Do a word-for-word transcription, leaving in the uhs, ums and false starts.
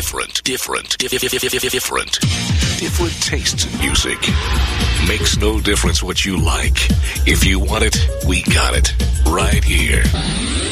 different, different, diff- diff- diff- diff- different, different tastes in music. Makes no difference what you like. If you want it, we got it right here.